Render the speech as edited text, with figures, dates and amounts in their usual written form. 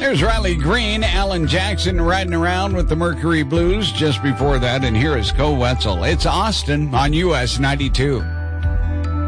There's Riley Green, Alan Jackson riding around with the Mercury Blues just before that. And here is Cole Wetzel. It's Austin on US 92.